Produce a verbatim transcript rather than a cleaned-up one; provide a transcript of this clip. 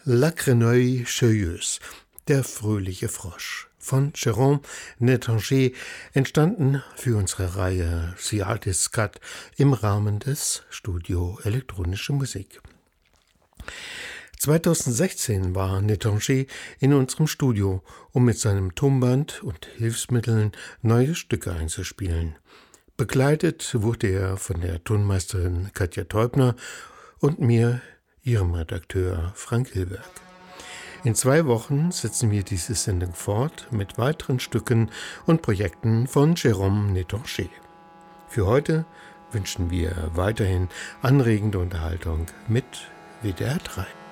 La Grenouille Joyeuse, der fröhliche Frosch, von Jérôme Nétanger, entstanden für unsere Reihe The Artist's Cut im Rahmen des Studio Elektronische Musik. zweitausendsechzehn war Nétanger in unserem Studio, um mit seinem Tonband und Hilfsmitteln neue Stücke einzuspielen. Begleitet wurde er von der Tonmeisterin Katja Teubner und mir, ihrem Redakteur Frank Hilberg. In zwei Wochen setzen wir diese Sendung fort mit weiteren Stücken und Projekten von Jérôme Nétanger. Für heute wünschen wir weiterhin anregende Unterhaltung mit W D R drei.